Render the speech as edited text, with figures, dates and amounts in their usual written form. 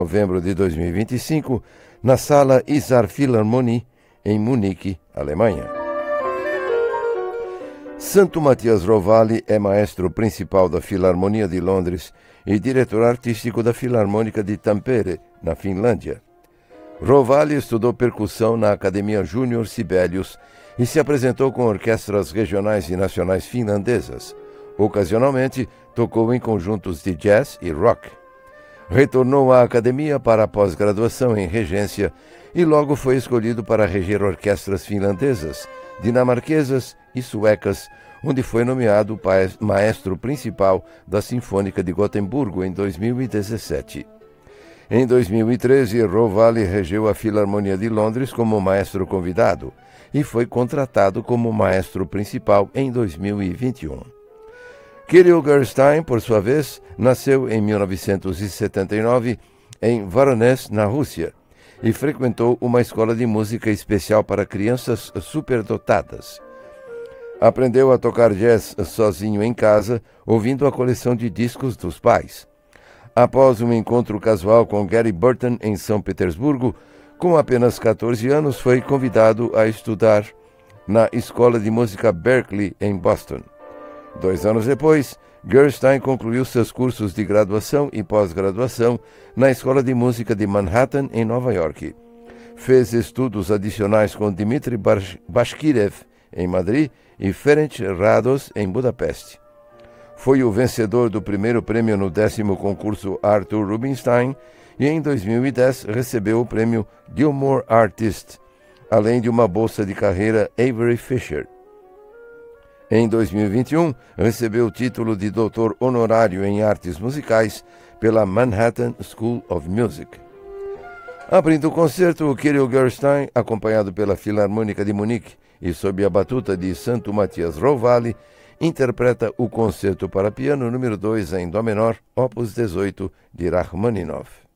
novembro de 2025, na Sala Isar Philharmonie, em Munique, Alemanha. Santo Matias Rovalli é maestro principal da Filarmonia de Londres e diretor artístico da Filarmônica de Tampere, na Finlândia. Rovalli estudou percussão na Academia Júnior Sibelius e se apresentou com orquestras regionais e nacionais finlandesas. Ocasionalmente, tocou em conjuntos de jazz e rock. Retornou à academia para a pós-graduação em regência e logo foi escolhido para reger orquestras finlandesas, dinamarquesas e suecas, onde foi nomeado maestro principal da Sinfônica de Gotemburgo em 2017. Em 2013, Rovalli regeu a Filarmonia de Londres como maestro convidado e foi contratado como maestro principal em 2021. Kirill Gerstein, por sua vez, nasceu em 1979 em Voronezh, na Rússia, e frequentou uma escola de música especial para crianças superdotadas. Aprendeu a tocar jazz sozinho em casa, ouvindo a coleção de discos dos pais. Após um encontro casual com Gary Burton em São Petersburgo, com apenas 14 anos, foi convidado a estudar na Escola de Música Berklee, em Boston. 2 anos depois, Gerstein concluiu seus cursos de graduação e pós-graduação na Escola de Música de Manhattan, em Nova York. Fez estudos adicionais com Dmitri Bashkirev, em Madrid, e Ferenc Rados, em Budapeste. Foi o vencedor do primeiro prêmio no 10º concurso Arthur Rubinstein e, em 2010, recebeu o prêmio Gilmore Artist, além de uma bolsa de carreira Avery Fisher. Em 2021, recebeu o título de doutor honorário em artes musicais pela Manhattan School of Music. Abrindo o concerto, o Kirill Gerstein, acompanhado pela Filarmônica de Munique e sob a batuta de Santo Matias Rovalli, interpreta o concerto para piano número 2 em dó menor, opus 18, de Rachmaninoff.